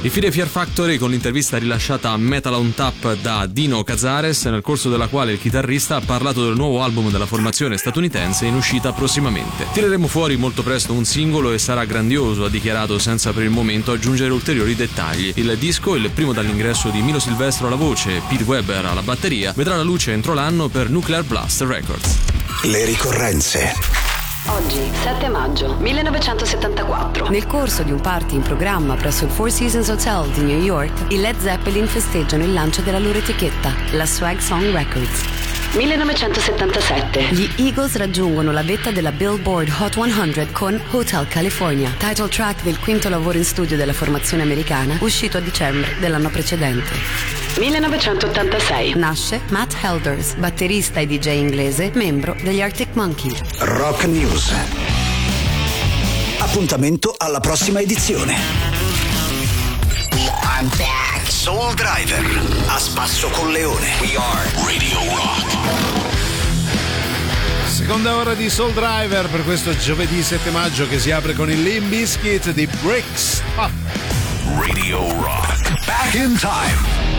Infine Fear Factory con l'intervista rilasciata a Metal on Tap da Dino Cazares, nel corso della quale il chitarrista ha parlato del nuovo album della formazione statunitense in uscita prossimamente. Tireremo fuori molto presto un singolo e sarà grandioso, ha dichiarato senza per il momento aggiungere ulteriori dettagli. Il disco, il primo dall'ingresso di Milo Silvestro alla voce e Pete Weber alla batteria, vedrà la luce entro l'anno per Nuclear Blast Records. Le ricorrenze. Oggi, 7 maggio 1974. Nel corso di un party in programma presso il Four Seasons Hotel di New York, i Led Zeppelin festeggiano il lancio della loro etichetta, la Swag Song Records. 1977. Gli Eagles raggiungono la vetta della Billboard Hot 100 con Hotel California, title track del quinto lavoro in studio della formazione americana, uscito a dicembre dell'anno precedente. 1986. Nasce Matt Helders, batterista e DJ inglese, membro degli Arctic Monkeys. Rock News. Appuntamento alla prossima edizione. I'm back. Soul Driver. A spasso con Leone. We are Radio Rock. Seconda ora di Soul Driver per questo giovedì 7 maggio che si apre con il Limp Bizkit di Bricks Up. Radio Rock. Back in time.